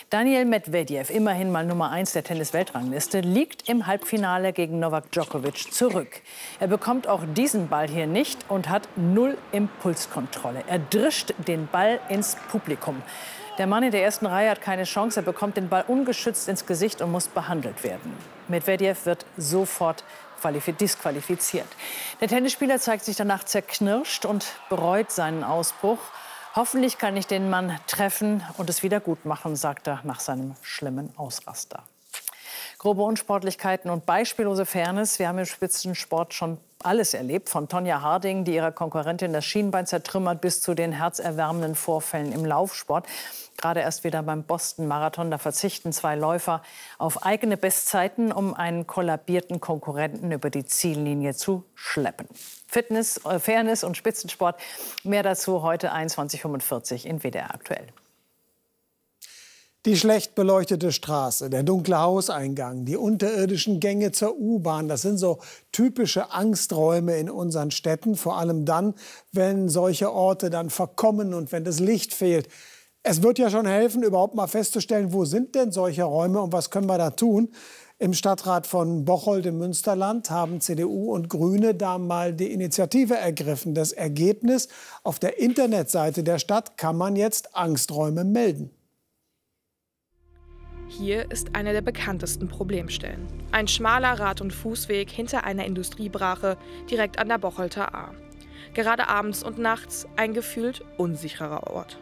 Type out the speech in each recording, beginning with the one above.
Daniil Medvedev, immerhin mal Nummer 1 der Tennis-Weltrangliste, liegt im Halbfinale gegen Novak Djokovic zurück. Er bekommt auch diesen Ball hier nicht und hat null Impulskontrolle. Er drischt den Ball ins Publikum. Der Mann in der ersten Reihe hat keine Chance. Er bekommt den Ball ungeschützt ins Gesicht und muss behandelt werden. Medvedev wird sofort disqualifiziert. Der Tennisspieler zeigt sich danach zerknirscht und bereut seinen Ausbruch. Hoffentlich kann ich den Mann treffen und es wieder gut machen, sagt er nach seinem schlimmen Ausraster. Grobe Unsportlichkeiten und beispiellose Fairness. Wir haben im Spitzensport schon alles erlebt. Von Tonya Harding, die ihrer Konkurrentin das Schienbein zertrümmert, bis zu den herzerwärmenden Vorfällen im Laufsport. Gerade erst wieder beim Boston-Marathon. Da verzichten 2 Läufer auf eigene Bestzeiten, um einen kollabierten Konkurrenten über die Ziellinie zu schleppen. Fitness, Fairness und Spitzensport. Mehr dazu heute 21:45 in WDR aktuell. Die schlecht beleuchtete Straße, der dunkle Hauseingang, die unterirdischen Gänge zur U-Bahn, das sind so typische Angsträume in unseren Städten. Vor allem dann, wenn solche Orte dann verkommen und wenn das Licht fehlt. Es wird ja schon helfen, überhaupt mal festzustellen, wo sind denn solche Räume und was können wir da tun? Im Stadtrat von Bocholt im Münsterland haben CDU und Grüne da mal die Initiative ergriffen. Das Ergebnis: Auf der Internetseite der Stadt kann man jetzt Angsträume melden. Hier ist eine der bekanntesten Problemstellen. Ein schmaler Rad- und Fußweg hinter einer Industriebrache direkt an der Bocholter Ahr. Gerade abends und nachts ein gefühlt unsicherer Ort.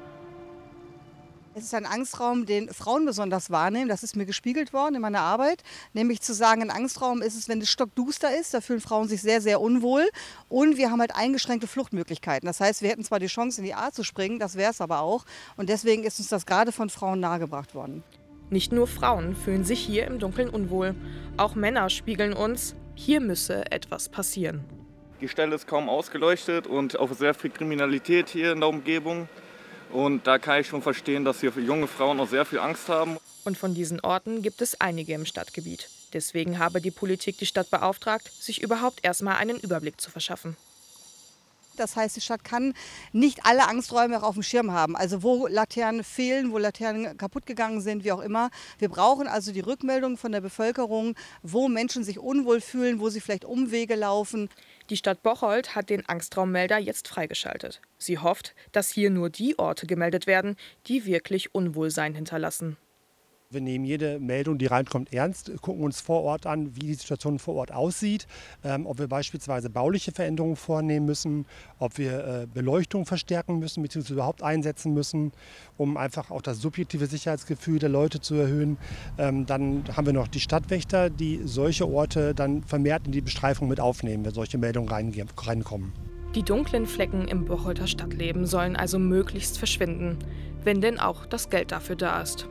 Es ist ein Angstraum, den Frauen besonders wahrnehmen. Das ist mir gespiegelt worden in meiner Arbeit. Nämlich zu sagen, ein Angstraum ist es, wenn es stockduster ist. Da fühlen Frauen sich sehr, sehr unwohl. Und wir haben halt eingeschränkte Fluchtmöglichkeiten. Das heißt, wir hätten zwar die Chance, in die Ahr zu springen, das wäre es aber auch. Und deswegen ist uns das gerade von Frauen nahegebracht worden. Nicht nur Frauen fühlen sich hier im Dunkeln unwohl. Auch Männer spiegeln uns, hier müsse etwas passieren. Die Stelle ist kaum ausgeleuchtet und auch sehr viel Kriminalität hier in der Umgebung. Und da kann ich schon verstehen, dass hier junge Frauen auch sehr viel Angst haben. Und von diesen Orten gibt es einige im Stadtgebiet. Deswegen habe die Politik die Stadt beauftragt, sich überhaupt erstmal einen Überblick zu verschaffen. Das heißt, die Stadt kann nicht alle Angsträume auch auf dem Schirm haben. Also wo Laternen fehlen, wo Laternen kaputt gegangen sind, wie auch immer. Wir brauchen also die Rückmeldung von der Bevölkerung, wo Menschen sich unwohl fühlen, wo sie vielleicht Umwege laufen. Die Stadt Bocholt hat den Angstraummelder jetzt freigeschaltet. Sie hofft, dass hier nur die Orte gemeldet werden, die wirklich Unwohlsein hinterlassen. Wir nehmen jede Meldung, die reinkommt, ernst, gucken uns vor Ort an, wie die Situation vor Ort aussieht, ob wir beispielsweise bauliche Veränderungen vornehmen müssen, ob wir Beleuchtung verstärken müssen bzw. überhaupt einsetzen müssen, um einfach auch das subjektive Sicherheitsgefühl der Leute zu erhöhen. Dann haben wir noch die Stadtwächter, die solche Orte dann vermehrt in die Bestreifung mit aufnehmen, wenn solche Meldungen reinkommen. Die dunklen Flecken im Bocholter Stadtleben sollen also möglichst verschwinden, wenn denn auch das Geld dafür da ist.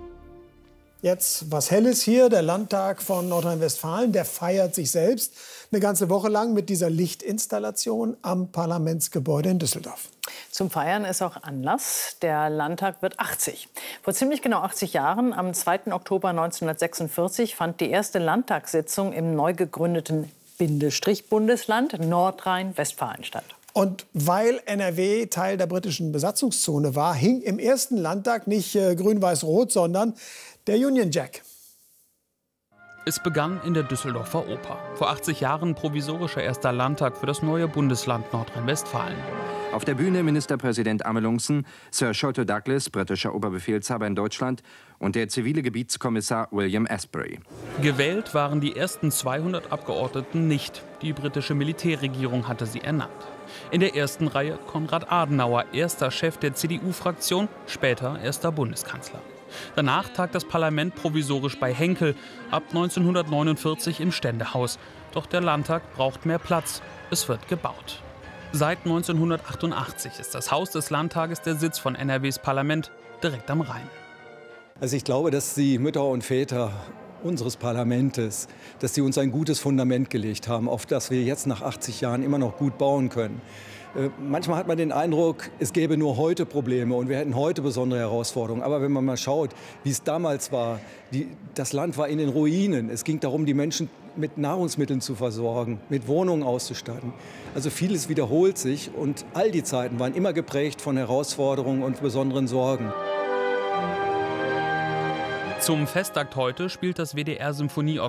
Jetzt was Helles hier, der Landtag von Nordrhein-Westfalen, der feiert sich selbst eine ganze Woche lang mit dieser Lichtinstallation am Parlamentsgebäude in Düsseldorf. Zum Feiern ist auch Anlass. Der Landtag wird 80. Vor ziemlich genau 80 Jahren, am 2. Oktober 1946, fand die erste Landtagssitzung im neu gegründeten Bundesland Nordrhein-Westfalen statt. Und weil NRW Teil der britischen Besatzungszone war, hing im ersten Landtag nicht grün-weiß-rot, sondern der Union Jack. Es begann in der Düsseldorfer Oper. Vor 80 Jahren provisorischer erster Landtag für das neue Bundesland Nordrhein-Westfalen. Auf der Bühne Ministerpräsident Amelungsen, Sir Sholto Douglas, britischer Oberbefehlshaber in Deutschland, und der zivile Gebietskommissar William Asbury. Gewählt waren die ersten 200 Abgeordneten nicht. Die britische Militärregierung hatte sie ernannt. In der ersten Reihe Konrad Adenauer, erster Chef der CDU-Fraktion, später erster Bundeskanzler. Danach tagt das Parlament provisorisch bei Henkel, ab 1949 im Ständehaus. Doch der Landtag braucht mehr Platz. Es wird gebaut. Seit 1988 ist das Haus des Landtages der Sitz von NRWs Parlament direkt am Rhein. Also ich glaube, dass die Mütter und Väter unseres Parlaments, dass sie uns ein gutes Fundament gelegt haben, auf das wir jetzt nach 80 Jahren immer noch gut bauen können. Manchmal hat man den Eindruck, es gäbe nur heute Probleme und wir hätten heute besondere Herausforderungen. Aber wenn man mal schaut, wie es damals war, das Land war in den Ruinen. Es ging darum, die Menschen mit Nahrungsmitteln zu versorgen, mit Wohnungen auszustatten. Also vieles wiederholt sich und all die Zeiten waren immer geprägt von Herausforderungen und besonderen Sorgen. Zum Festakt heute spielt das WDR Symphonieorchester